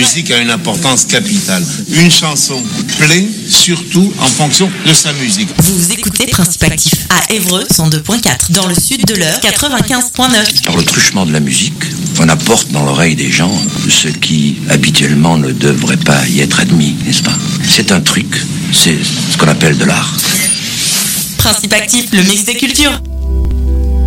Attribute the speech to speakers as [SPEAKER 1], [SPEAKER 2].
[SPEAKER 1] musique a une importance capitale. Une chanson plaît surtout en fonction de sa musique.
[SPEAKER 2] Vous écoutez Principe Actif à Évreux 102.4, dans le sud de l'Eure 95.9.
[SPEAKER 3] Par le truchement de la musique, on apporte dans l'oreille des gens ce qui habituellement ne devrait pas y être admis, n'est-ce pas? C'est un truc, c'est ce qu'on appelle de l'art.
[SPEAKER 2] Principe Actif, le mix des cultures.